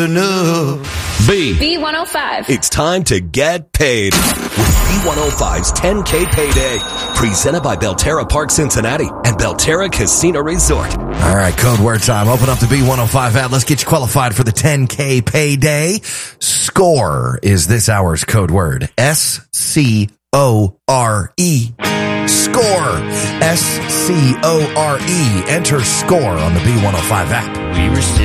B. B105. It's time to get paid with B105's 10K Payday. Presented by Belterra Park Cincinnati and Belterra Casino Resort. All right, code word time. Open up the B105 app. Let's get you qualified for the 10K Payday. SCORE is this hour's code word. SCORE. SCORE. SCORE. Enter SCORE on the B105 app. We